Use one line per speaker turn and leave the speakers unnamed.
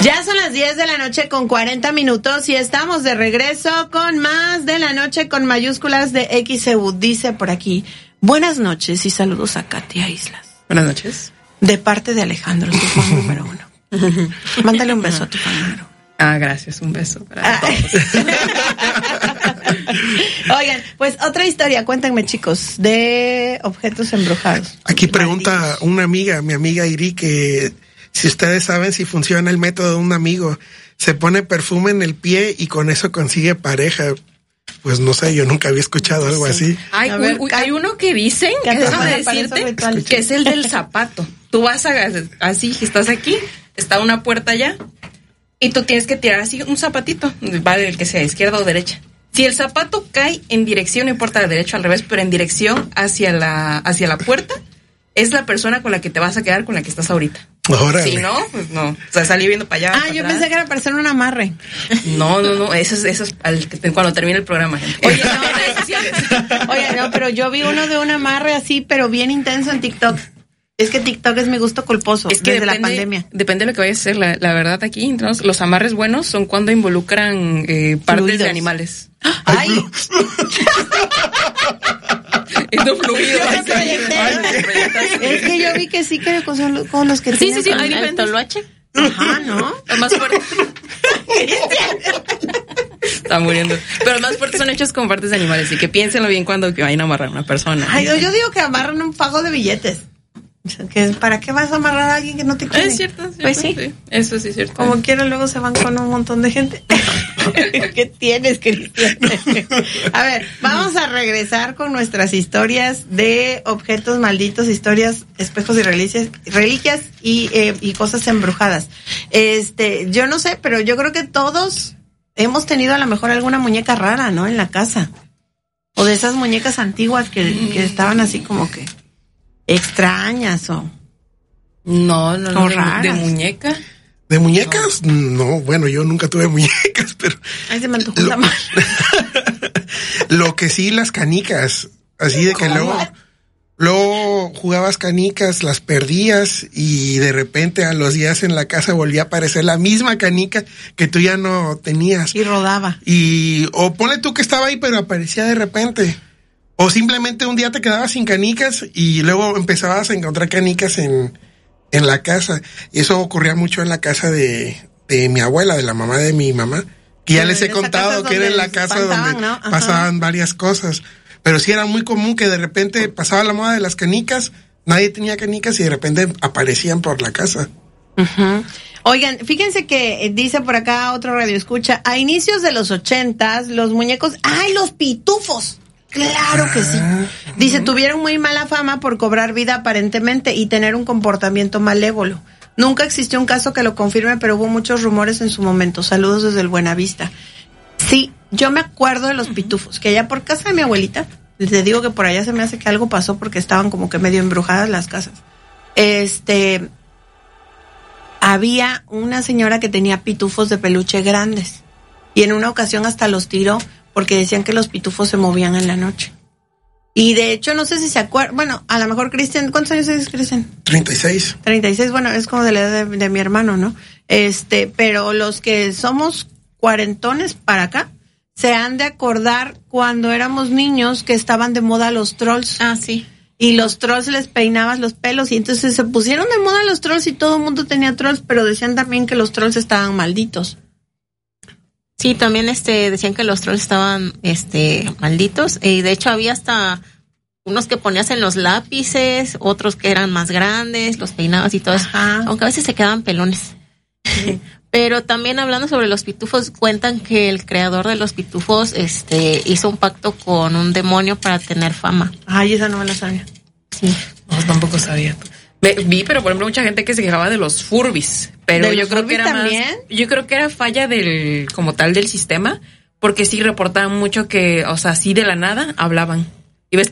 Ya son las 10 de la noche con 40 minutos y estamos de regreso con más de la noche con mayúsculas de XEU. Dice por aquí, buenas noches y saludos a Katia Islas.
Buenas noches.
De parte de Alejandro, tu fan número 1. Mándale un beso a tu fan número 1.
Gracias, un beso para todos.
Oigan, pues otra historia, cuéntenme chicos, de objetos embrujados.
Aquí pregunta una amiga, mi amiga Iri, que si ustedes saben si funciona el método de un amigo, se pone perfume en el pie y con eso consigue pareja. Pues no sé, yo nunca había escuchado algo así.
Hay uno que dicen, déjame decirte, que es el del zapato. Tú vas así, estás aquí, está una puerta allá, y tú tienes que tirar así un zapatito, vale el que sea, izquierda o derecha. Si el zapato cae en dirección, no importa de derecho o al revés, pero en dirección hacia la puerta, es la persona con la que te vas a quedar, con la que estás ahorita.
Órale.
Si no, pues no. O sea, salí viendo para allá.
Yo pensé que era para hacer un amarre.
No. Eso es cuando termine el programa, gente.
Oye, no, pero yo vi uno de un amarre así, pero bien intenso en TikTok. Es que TikTok es mi gusto culposo, es que desde la pandemia.
Depende de lo que vayas a hacer. La verdad, aquí, entonces, los amarres buenos son cuando involucran partes de animales.
¡Ay!
Es un fluido.
Es que yo vi que sí, que con los que
sí, hay
el toloache.
Ajá, ¿no?
Los más fuertes. Está muriendo. Pero los más fuertes son hechos con partes de animales, y que piénsenlo bien cuando vayan a amarrar a una persona.
Ay, yo digo que amarran un pago de billetes. ¿Para qué vas a amarrar a alguien que no te quiere?
Es cierto.
Pues sí.
Eso sí es cierto.
Como quiera, luego se van con un montón de gente. ¿Qué tienes, Cristian? A ver, vamos a regresar con nuestras historias de objetos malditos, historias, espejos y reliquias y cosas embrujadas. Yo no sé, pero yo creo que todos hemos tenido a lo mejor alguna muñeca rara, ¿no? En la casa. O de esas muñecas antiguas que estaban así como que extrañas o
no
raras.
De muñeca.
¿De muñecas? No, bueno, yo nunca tuve muñecas, pero
ay, se me antojó la mano.
Lo que sí, las canicas, así de que luego jugabas canicas, las perdías y de repente a los días en la casa volvía a aparecer la misma canica que tú ya no tenías.
Y rodaba.
O ponle tú que estaba ahí, pero aparecía de repente. O simplemente un día te quedabas sin canicas y luego empezabas a encontrar canicas en la casa. Y eso ocurría mucho en la casa de mi abuela, de la mamá de mi mamá. Que ya les he contado que era en la casa donde ¿no? Pasaban varias cosas. Pero sí era muy común que de repente pasaba la moda de las canicas, nadie tenía canicas y de repente aparecían por la casa.
Uh-huh. Oigan, fíjense que dice por acá otro radioescucha, a inicios de los 80s, los muñecos, los pitufos. Claro que sí. Dice, tuvieron muy mala fama por cobrar vida aparentemente y tener un comportamiento malévolo. Nunca existió un caso que lo confirme, pero hubo muchos rumores en su momento. Saludos desde el Buenavista. Sí, yo me acuerdo de los pitufos, que allá por casa de mi abuelita, les digo que por allá se me hace que algo pasó porque estaban como que medio embrujadas las casas. Había una señora que tenía pitufos de peluche grandes y en una ocasión hasta los tiró porque decían que los pitufos se movían en la noche. Y de hecho, no sé si se acuerdan, bueno, a lo mejor Cristian, ¿cuántos años tienes, Cristian?
36. 36,
bueno, es como de la edad de mi hermano, ¿no? Pero los que somos cuarentones para acá, se han de acordar cuando éramos niños que estaban de moda los trolls.
Ah, sí.
Y los trolls les peinabas los pelos y entonces se pusieron de moda los trolls y todo el mundo tenía trolls, pero decían también que los trolls estaban malditos.
Sí, también decían que los trolls estaban malditos y de hecho había hasta unos que ponías en los lápices, otros que eran más grandes, los peinabas y todo eso, aunque a veces se quedaban pelones. Sí. Pero también hablando sobre los pitufos, cuentan que el creador de los pitufos hizo un pacto con un demonio para tener fama.
Ay, esa no me la sabía.
Sí.
No, tampoco sabía. Vi, pero por ejemplo mucha gente que se quejaba de los Furbies, pero yo creo que era también. Yo creo que era falla como tal del sistema, porque sí reportaban mucho que, o sea, sí de la nada hablaban.